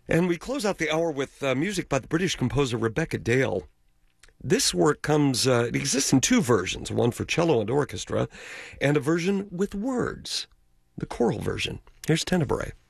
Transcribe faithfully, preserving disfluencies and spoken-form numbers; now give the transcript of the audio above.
And we close out the hour with uh, music by the British composer Rebecca Dale. This work comes, uh, it exists in two versions, one for cello and orchestra, and a version with words, the choral version. Here's Tenebrae.